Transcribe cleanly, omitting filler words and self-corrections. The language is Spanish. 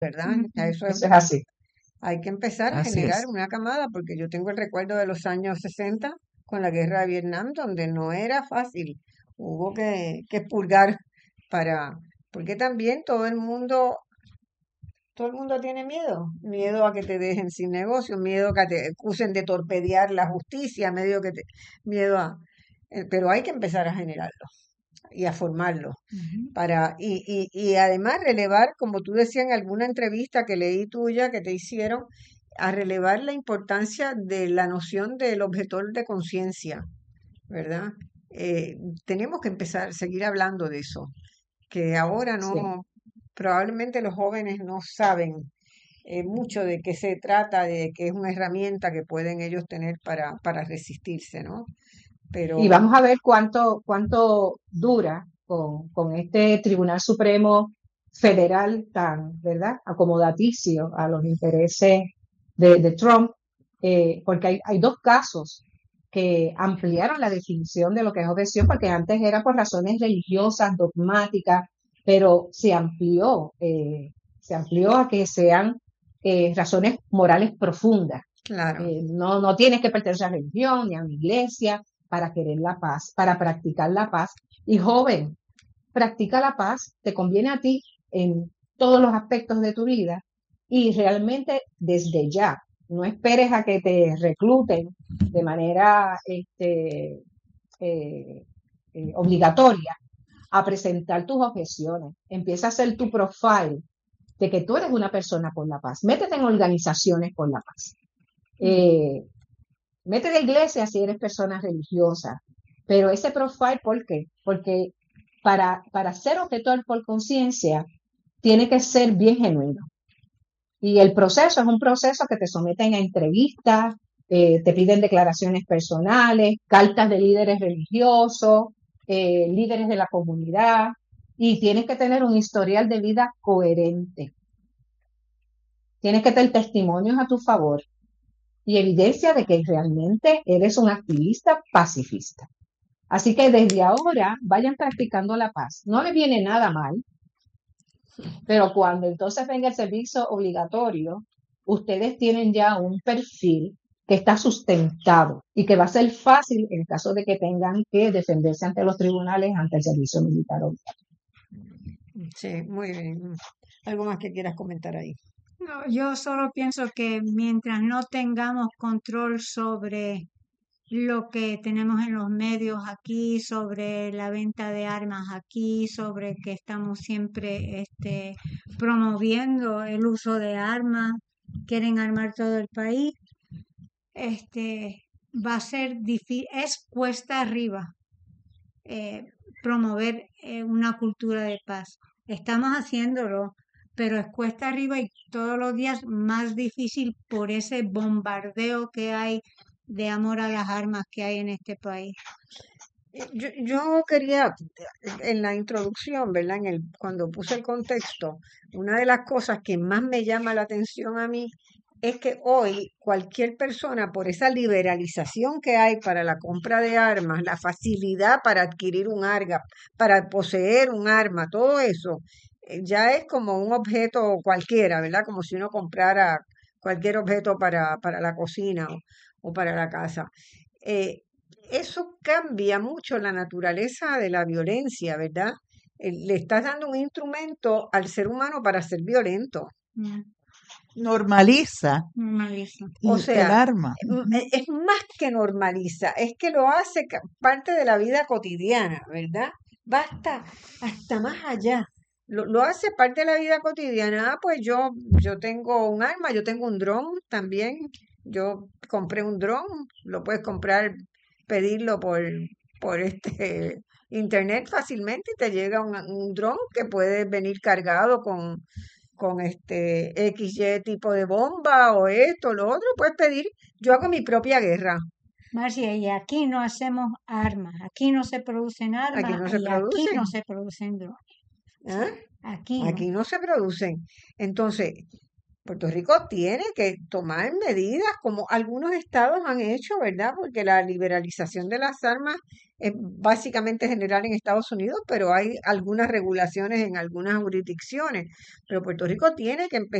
¿verdad? Ya Ujú. eso es, Eso es así. hay que empezar a Así generar es. una camada, porque yo tengo el recuerdo de los años 60 con la guerra de Vietnam, donde no era fácil. Hubo que expurgar para, porque también todo el mundo tiene miedo, miedo a que te dejen sin negocio, miedo a que te acusen de torpedear la justicia, miedo a, pero hay que empezar a generarlo y a formarlo Ujú. y además relevar, como tú decías en alguna entrevista que leí tuya que te hicieron, a relevar la importancia de la noción del objetor de conciencia, ¿verdad? Eh, tenemos que empezar a seguir hablando de eso, que ahora Sí. no, probablemente los jóvenes no saben mucho de qué se trata, de que es una herramienta que pueden ellos tener para resistirse, ¿no? Y Pero vamos a ver cuánto dura con este Tribunal Supremo Federal tan, ¿verdad?, acomodaticio a los intereses de Trump, porque hay dos casos que ampliaron la definición de lo que es objeción, porque antes era por razones religiosas, dogmáticas, pero se amplió a que sean razones morales profundas. claro, No tienes que pertenecer a una religión ni a una iglesia para querer la paz, para practicar la paz. Y joven, practica la paz, te conviene a ti en todos los aspectos de tu vida y realmente desde ya, no esperes a que te recluten de manera eh, obligatoria a presentar tus objeciones. Empieza a hacer tu profile de que tú eres una persona por la paz. Métete en organizaciones por la paz. mm, Eh, Métete a iglesia si eres persona religiosa, pero ese profile, ¿por qué? Porque para ser objetor por conciencia, tiene que ser bien genuino. Y el proceso es un proceso que te someten a entrevistas, te piden declaraciones personales, cartas de líderes religiosos, líderes de la comunidad, y tienes que tener un historial de vida coherente. Tienes que tener testimonios a tu favor y evidencia de que realmente eres un activista pacifista. Así que desde ahora vayan practicando la paz. No les viene nada mal, pero cuando entonces venga el servicio obligatorio, ustedes tienen ya un perfil que está sustentado y que va a ser fácil en caso de que tengan que defenderse ante los tribunales, ante el servicio militar obligatorio. sí, muy bien. ¿Algo más que quieras comentar ahí? No, yo solo pienso que mientras no tengamos control sobre lo que tenemos en los medios aquí, sobre la venta de armas aquí, sobre que estamos siempre promoviendo el uso de armas, quieren armar todo el país, va a ser difícil, es cuesta arriba eh, promover una cultura de paz. Estamos haciéndolo, pero es cuesta arriba y todos los días más difícil por ese bombardeo que hay de amor a las armas que hay en este país. Yo quería, en la introducción, ¿verdad? Cuando puse el contexto, una de las cosas que más me llama la atención a mí es que hoy cualquier persona, por esa liberalización que hay para la compra de armas, la facilidad para adquirir un arma, para poseer un arma, todo eso, ya es como un objeto cualquiera, ¿verdad? Como si uno comprara cualquier objeto para la cocina o para la casa. Eh, Eso cambia mucho la naturaleza de la violencia, ¿verdad? Le estás dando un instrumento al ser humano para ser violento. Mm, Normaliza normalizo. O el sea, arma. Ujú. es más que normaliza, es que lo hace parte de la vida cotidiana, ¿verdad? Basta hasta más allá. Lo hace parte de la vida cotidiana. Ah, pues yo tengo un arma, yo tengo un dron también. Yo compré un dron, lo puedes comprar, pedirlo por internet fácilmente y te llega un dron que puede venir cargado con XY tipo de bomba o esto, lo otro, puedes pedir. Yo hago mi propia guerra. Marcia, y aquí no hacemos armas, aquí no se producen Aquí armas no se y aquí producen. no se producen drones. ¿Ah? Aquí no. Aquí no se producen. Entonces, Puerto Rico tiene que tomar medidas como algunos estados han hecho, ¿verdad? Porque la liberalización de las armas es básicamente general en Estados Unidos, pero hay algunas regulaciones en algunas jurisdicciones. Pero Puerto Rico tiene que empezar